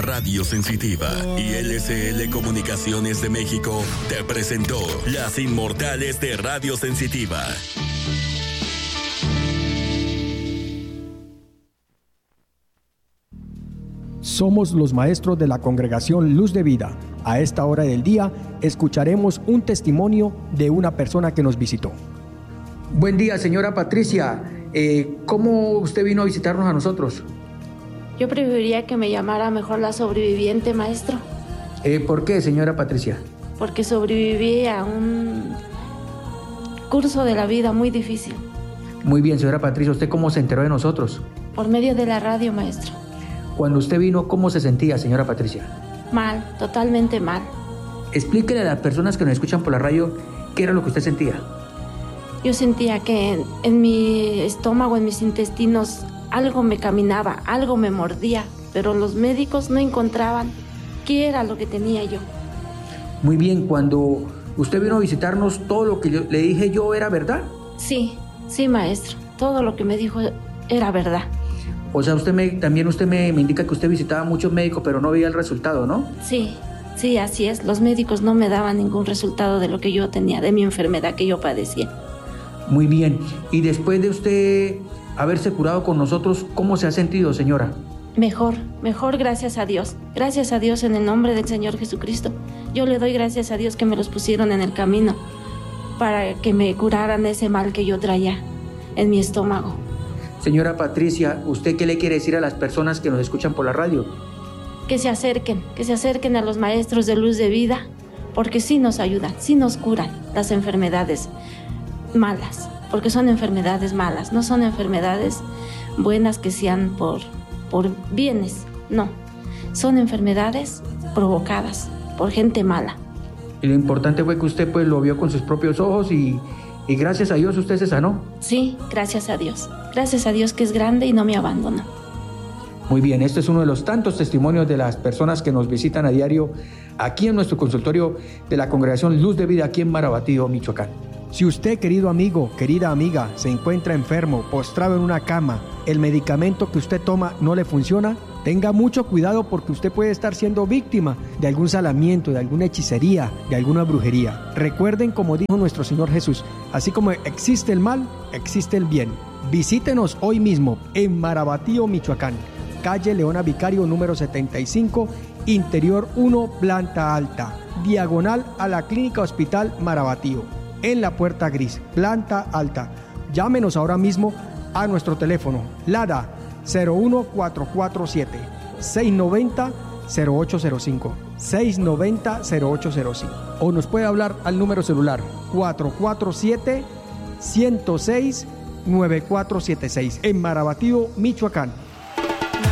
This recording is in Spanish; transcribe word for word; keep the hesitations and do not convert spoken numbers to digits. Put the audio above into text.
Radio Sensitiva y L C L Comunicaciones de México te presentó Las Inmortales de Radio Sensitiva. Somos los maestros de la congregación Luz de Vida. A esta hora del día escucharemos un testimonio de una persona que nos visitó. Buen día, señora Patricia. Eh, ¿Cómo usted vino a visitarnos a nosotros? Yo preferiría que me llamara mejor la sobreviviente, maestro. Eh, ¿Por qué, señora Patricia? Porque sobreviví a un curso de la vida muy difícil. Muy bien, señora Patricia. ¿Usted cómo se enteró de nosotros? Por medio de la radio, maestro. Cuando usted vino, ¿cómo se sentía, señora Patricia? Mal, totalmente mal. Explíquele a las personas que nos escuchan por la radio qué era lo que usted sentía. Yo sentía que en, en mi estómago, en mis intestinos, algo me caminaba, algo me mordía, pero los médicos no encontraban qué era lo que tenía yo. Muy bien, cuando usted vino a visitarnos, ¿todo lo que yo, le dije yo era verdad? Sí, sí, maestro, todo lo que me dijo era verdad. O sea, usted me, también usted me, me indica que usted visitaba a muchos médicos, pero no veía el resultado, ¿no? Sí, sí, así es. Los médicos no me daban ningún resultado de lo que yo tenía, de mi enfermedad que yo padecía. Muy bien. Y después de usted haberse curado con nosotros, ¿cómo se ha sentido, señora? Mejor, mejor, gracias a Dios. Gracias a Dios en el nombre del Señor Jesucristo. Yo le doy gracias a Dios que me los pusieron en el camino para que me curaran ese mal que yo traía en mi estómago. Señora Patricia, ¿usted qué le quiere decir a las personas que nos escuchan por la radio? Que se acerquen, que se acerquen a los maestros de Luz de Vida, porque sí nos ayudan, sí nos curan las enfermedades malas, porque son enfermedades malas, no son enfermedades buenas que sean por, por bienes, no, son enfermedades provocadas por gente mala. Y lo importante fue que usted pues lo vio con sus propios ojos y, y gracias a Dios usted se sanó. Sí, gracias a Dios, gracias a Dios que es grande y no me abandonó. Muy bien, este es uno de los tantos testimonios de las personas que nos visitan a diario aquí en nuestro consultorio de la Congregación Luz de Vida aquí en Marabatío, Michoacán. Si usted, querido amigo, querida amiga, se encuentra enfermo, postrado en una cama, el medicamento que usted toma no le funciona, tenga mucho cuidado porque usted puede estar siendo víctima de algún salamiento, de alguna hechicería, de alguna brujería. Recuerden, como dijo nuestro Señor Jesús, así como existe el mal, existe el bien. Visítenos hoy mismo en Marabatío, Michoacán, calle Leona Vicario número setenta y cinco, interior uno, planta alta, diagonal a la Clínica Hospital Marabatío, en la puerta gris, planta alta. Llámenos ahora mismo a nuestro teléfono LADA cero uno cuatro cuatro siete, seis nueve cero, cero ocho cero cinco, seis nueve cero, cero ocho cero cinco, o nos puede hablar al número celular cuatro cuatro siete, uno cero seis, nueve cuatro siete seis en Marabatío, Michoacán.